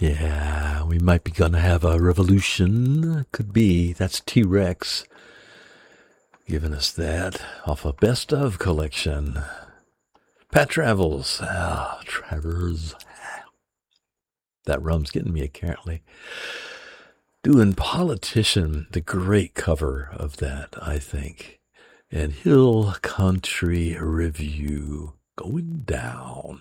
Yeah, we might be gonna have a revolution. Could be. That's T-Rex giving us that off a Best Of collection. Pat Travers. Travers. That rum's getting me apparently. Doing Politician, the great cover of that, I think. And Hill Country Review. Going down.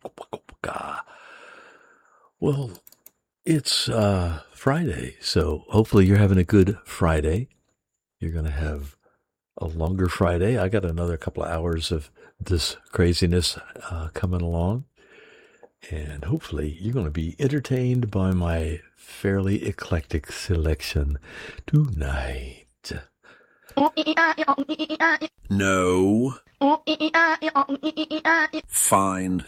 Well, it's Friday, so hopefully you're having a good Friday. You're going to have a longer Friday. I got another couple of hours of this craziness coming along. And hopefully you're going to be entertained by my fairly eclectic selection tonight. No. Fine.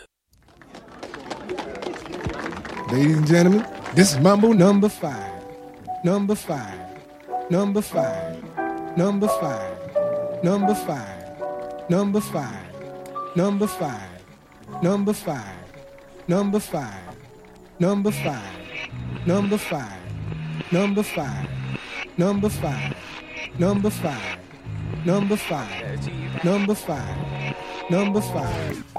Ladies and gentlemen, this is Mambo number 5. Number 5. Number 5. Number 5. Number 5. Number 5. Number 5. Number 5. Number 5. Number 5. Number 5. Number 5. Number 5. Number 5. Number 5. Number 5. Number 5.